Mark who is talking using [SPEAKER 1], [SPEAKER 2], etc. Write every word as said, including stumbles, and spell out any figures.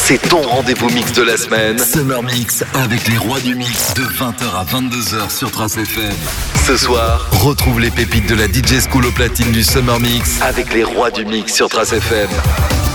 [SPEAKER 1] c'est ton rendez-vous mix de la semaine.
[SPEAKER 2] Summer Mix avec les rois du mix de vingt heures à vingt-deux heures sur Trace F M.
[SPEAKER 1] Ce soir, retrouve les pépites de la D J School au platine du Summer Mix avec les rois du mix sur Trace F M.